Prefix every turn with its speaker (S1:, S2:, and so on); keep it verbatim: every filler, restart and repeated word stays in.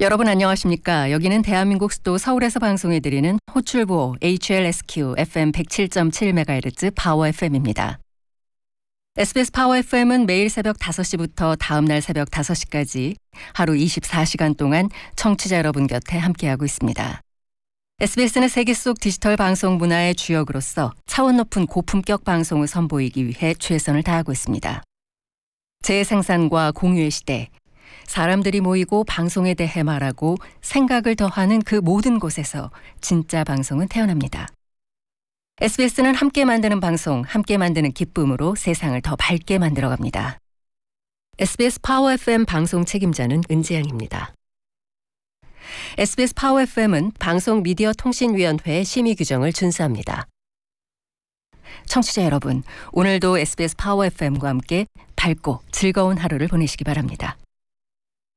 S1: 여러분 안녕하십니까? 여기는 대한민국 수도 서울에서 방송해드리는 호출보호 에이치엘에스큐 에프엠 백칠 점 칠 메가헤르츠 파워 에프엠입니다. 에스비에스 파워 에프엠은 매일 새벽 다섯 시부터 다음날 새벽 다섯 시까지 하루 이십사 시간 동안 청취자 여러분 곁에 함께하고 있습니다. 에스비에스는 세계 속 디지털 방송 문화의 주역으로서 차원 높은 고품격 방송을 선보이기 위해 최선을 다하고 있습니다. 재생산과 공유의 시대, 사람들이 모이고 방송에 대해 말하고 생각을 더하는 그 모든 곳에서 진짜 방송은 태어납니다. 에스비에스는 함께 만드는 방송, 함께 만드는 기쁨으로 세상을 더 밝게 만들어갑니다. 에스비에스 파워 에프엠 방송 책임자는 은지양입니다. 에스비에스 파워 에프엠은 방송미디어통신위원회의 심의 규정을 준수합니다. 청취자 여러분, 오늘도 에스비에스 파워 에프엠과 함께 밝고 즐거운 하루를 보내시기 바랍니다.